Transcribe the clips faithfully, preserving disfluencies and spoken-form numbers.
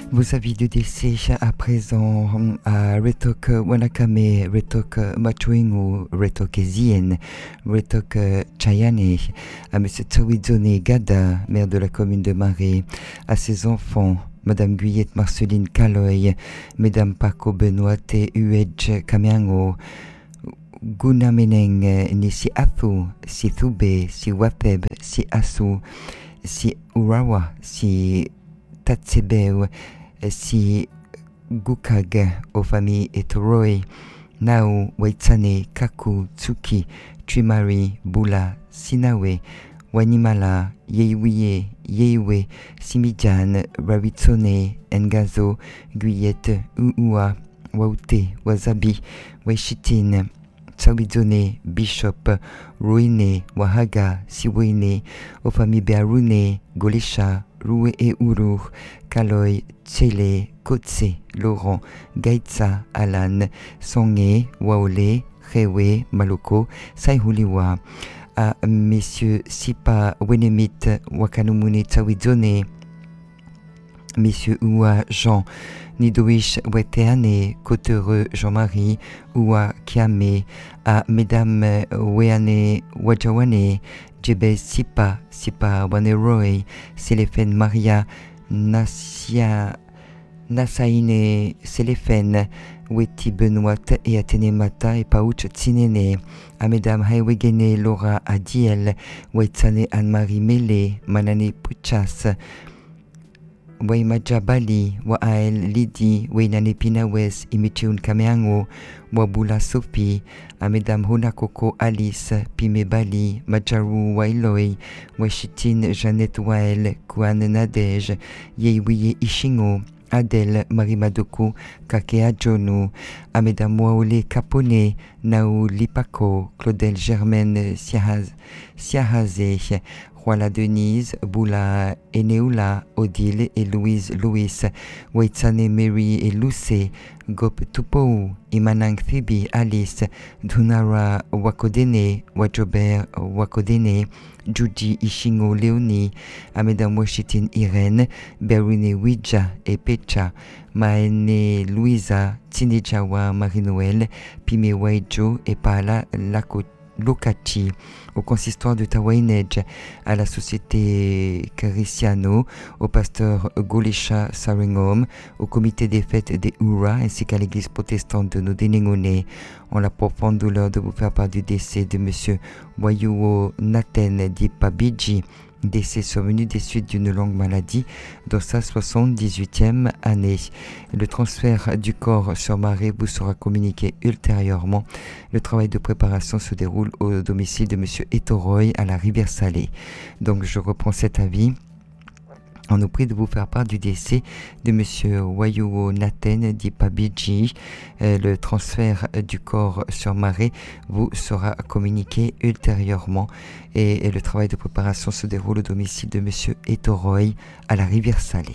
Vos avis de décès à présent à Retok Wanakame, Retok Machuingu, Retok Ezien, Retok Chayane, à M. Tsawizone Gada, maire de la commune de Marais, à ses enfants, Madame Guyette Marceline Kaloy, Mesdames Paco Benoît Uedj Kamiango, Gunameneng ni si Athu, si Thube, si Wapeb, si Asu, si Urawa, si Tatsebeu, si Gukag aux familles Etoroi, Nao, Waitsane, Kaku, Tsuki, Chimari, Bula, Sinawe, Wanimala, Yeiwie, Yeiwe, Simijan, Rawitsone, Ngazo, Guyette, Uua, Waute, Wasabi, Waishitin, Tsawizone, Bishop, Ruine, Wahaga, Siwene, aux familles Bearune, Golesha, Roué et Uru, Kaloy, Tchele, Kotse, Laurent, Gaitsa, Alan, Songé, Waole, Rewe, Maloko, Saihuliwa, à messieurs Sipa, Wenemit, Wakanumune, Tsawizone, messieurs Oua, Jean, Nidoish, Weteane, Cotereux, Jean-Marie, Oua, Kiame, à mesdames Weane, Wajawane, Jebe Sipa, Sipa Waneroy, Selefen Maria, Nasia, Nasaine, Selefen, Weti Benoît et Athéné Mata et Paouch Tsinene, à mesdames Haewegene, Laura Adiel, Wetsane Anne-Marie Mele, Manane Puchas, Waimaja Bali, Wael Lidi, Wainane Pinawes, Imichun Kameango, Wabula Sophie, à mesdames Honakoko Alice, Pime Bali, Majaru Wailoi, Washitin Jeannette Wael, Kouane Nadej, Yeiwiye Ishingo, Adèle Marimadoko, Kakea Jonu, à mesdames Waole Capone, Nao Lipako, Claudel Germaine Siahaz, Siahazé, Juana Denise, Boula Eneula, Odile et Louise Louis, Waitsane Mary et Luce, Gop Tupou, Imanang Phoebe Alice, Dunara Wakodene, Wajobert Wakodene, Juji Ishingo Léonie, à mesdames Washitin Irène, Berune Ouija et Pecha, Maene Louisa, Tinijawa Marie-Noël, Pime Waijo et Pala Lakot. Lokachi, au consistoire de Tawainej, à la société Cariciano, au pasteur Golesha Saringom, au comité des fêtes des Ura ainsi qu'à l'église protestante de Nodenengone. On la profonde douleur de vous faire part du décès de monsieur Wayuo Naten Dipabiji, décès survenu des suites d'une longue maladie dans sa soixante-dix-huitième année. Le transfert du corps sur Marais vous sera communiqué ultérieurement. Le travail de préparation se déroule au domicile de monsieur Etoroy à la Rivière Salée. Donc je reprends cet avis. On nous prie de vous faire part du décès de monsieur Wayuo Naten Dipabiji. Euh, le transfert du corps sur Marais vous sera communiqué ultérieurement et, et le travail de préparation se déroule au domicile de monsieur Etoroy à la Rivière Salée.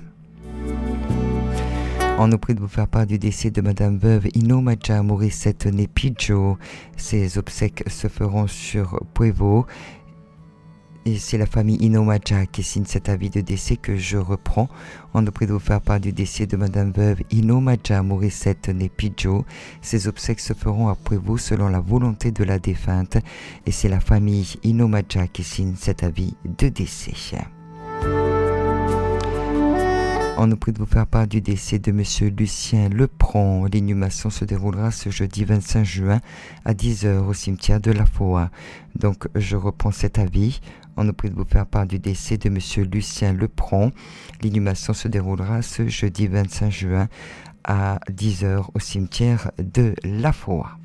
On nous prie de vous faire part du décès de madame veuve Inomaja Morissette Nepijo. Ses obsèques se feront sur Puevo. Et c'est la famille Inomaja qui signe cet avis de décès que je reprends. On nous prie de vous faire part du décès de madame veuve Inomaja Morissette Nepijo. Ses obsèques se feront à Puevo selon la volonté de la défunte. Et c'est la famille Inomaja qui signe cet avis de décès. On nous prie de vous faire part du décès de monsieur Lucien Lepron. L'inhumation se déroulera ce jeudi vingt-cinq juin à dix heures au cimetière de la Foa. Donc je reprends cet avis. On nous prie de vous faire part du décès de monsieur Lucien Lepron. L'inhumation se déroulera ce jeudi vingt-cinq juin à dix heures au cimetière de la Foa.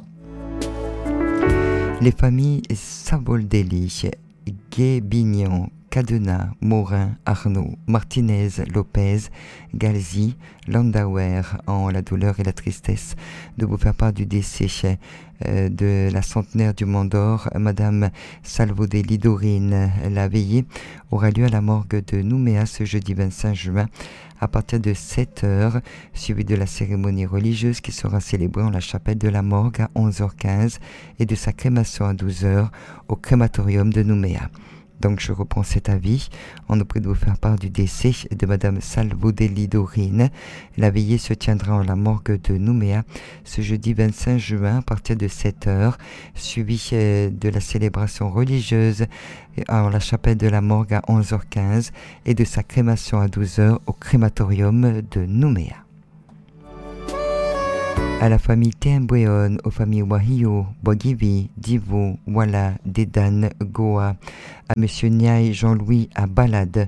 Les familles Savoldelli, Guébignon, Cadena, Morin, Arnaud, Martinez, Lopez, Galzi, Landauer ont la douleur et la tristesse de vous faire part du décès euh, de la centenaire du Mont d'Or, madame Salvodelli Dorine. La veillée aura lieu à la morgue de Nouméa ce jeudi vingt-cinq juin à partir de sept heures, suivi de la cérémonie religieuse qui sera célébrée en la chapelle de la morgue à onze heures quinze et de sa crémation à douze heures au crématorium de Nouméa. Donc je reprends cet avis. On nous prie de vous faire part du décès de Madame Salvodelli Dorine. La veillée se tiendra en la morgue de Nouméa ce jeudi vingt-cinq juin à partir de sept heures, suivi de la célébration religieuse en la chapelle de la morgue à onze heures quinze et de sa crémation à douze heures au crématorium de Nouméa. À la famille Tembweon, aux familles Wahio, Bogivi, Divo, Wala, Dedan, Goa, à Monsieur Niaï Jean-Louis à Balade,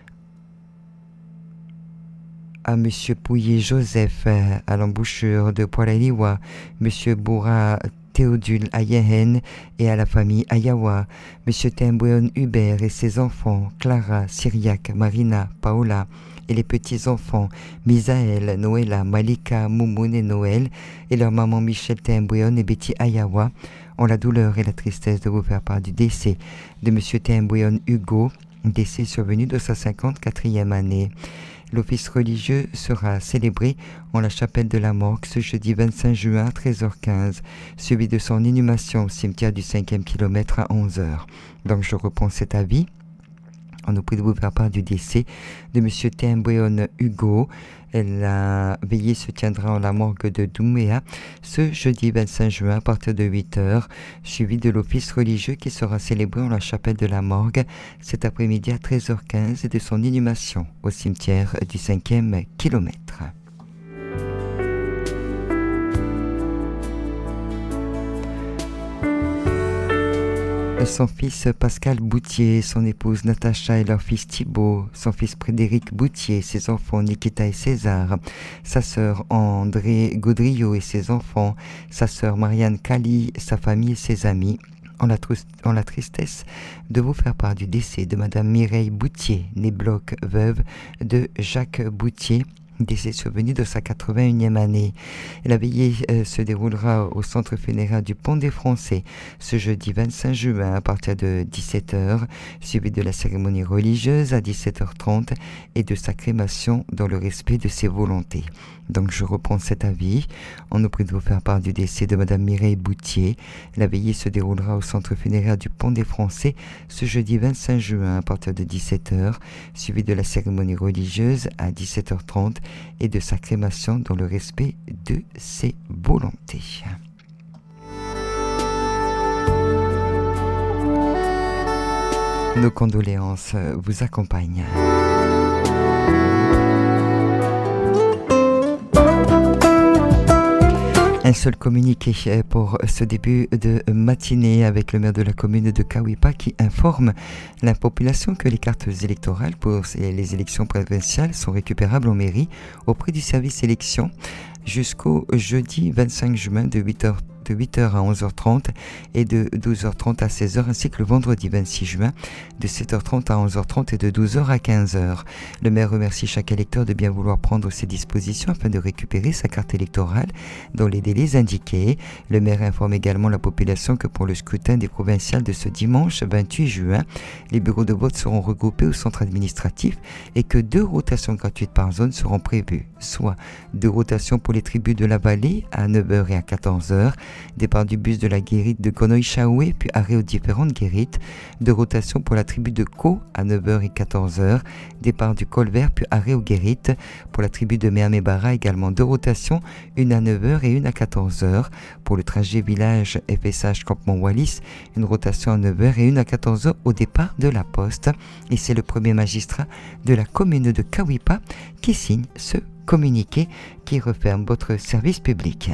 à Monsieur Pouillet Joseph à l'embouchure de Poilaliwa, Monsieur Boura Théodule à Yehen et à la famille Ayawa, Monsieur Tembweon Hubert et ses enfants, Clara, Syriac, Marina, Paola, et les petits-enfants Misaël, Noëlla, Malika, Moumoun et Noël, et leur maman Michel Tembweon et Betty Ayawa, ont la douleur et la tristesse de vous faire part du décès de M. Tembweon Hugo, décès survenu de sa cinquante-quatrième année. L'office religieux sera célébré en la chapelle de la morgue ce jeudi vingt-cinq juin à treize heures quinze, suivi de son inhumation au cimetière du cinquième kilomètre à onze heures. Donc je reprends cet avis. On nous prie de vous faire part du décès de M. Tembweon Hugo. La veillée se tiendra en la morgue de Nouméa ce jeudi vingt-cinq juin à partir de huit heures, suivi de l'office religieux qui sera célébré en la chapelle de la morgue cet après-midi à treize heures quinze et de son inhumation au cimetière du cinquième kilomètre. Son fils Pascal Boutier, son épouse Natacha et leur fils Thibaut, son fils Frédéric Boutier, ses enfants Nikita et César, sa sœur André Gaudriot et ses enfants, sa sœur Marianne Cali, sa famille et ses amis, ont la, trou- ont la tristesse de vous faire part du décès de Madame Mireille Boutier, née Bloch, veuve de Jacques Boutier, décès survenu de sa quatre-vingt-unième année. La veillée euh, se déroulera au centre funéraire du Pont des Français ce jeudi vingt-cinq juin à partir de dix-sept heures, suivi de la cérémonie religieuse à dix-sept heures trente et de sa crémation dans le respect de ses volontés. Donc je reprends cet avis. On nous prie de vous faire part du décès de Madame Mireille Boutier. La veillée se déroulera au centre funéraire du Pont des Français ce jeudi vingt-cinq juin à partir de dix-sept heures, suivi de la cérémonie religieuse à dix-sept heures trente et de sa crémation dans le respect de ses volontés. Nos condoléances vous accompagnent. Un seul communiqué pour ce début de matinée avec le maire de la commune de Kawipa qui informe la population que les cartes électorales pour les élections provinciales sont récupérables en mairie auprès du service élection jusqu'au jeudi vingt-cinq juin de huit heures de huit heures à onze heures trente et de douze heures trente à seize heures, ainsi que le vendredi vingt-six juin de sept heures trente à onze heures trente et de douze heures à quinze heures. Le maire remercie chaque électeur de bien vouloir prendre ses dispositions afin de récupérer sa carte électorale dans les délais indiqués. Le maire informe également la population que pour le scrutin des provinciales de ce dimanche vingt-huit juin, les bureaux de vote seront regroupés au centre administratif et que deux rotations gratuites par zone seront prévues, soit deux rotations pour les tribus de la vallée à neuf heures et à quatorze heures, départ du bus de la guérite de Gonoï-Chaoué, puis arrêt aux différentes guérites, de rotation pour la tribu de Ko à neuf heures et quatorze heures, départ du Colvert, puis arrêt aux guérites, pour la tribu de Méamébara également deux rotations, une à neuf heures et une à quatorze heures, pour le trajet village F S H Campement Wallis, une rotation à neuf heures et une à quatorze heures au départ de la poste, et c'est le premier magistrat de la commune de Kawipa qui signe ce communiqué qui referme votre service public.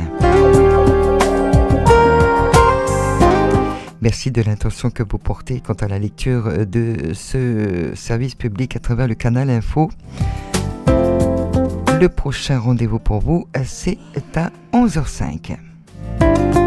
Merci de l'intention que vous portez quant à la lecture de ce service public à travers le canal Info. Le prochain rendez-vous pour vous, c'est à onze heures cinq.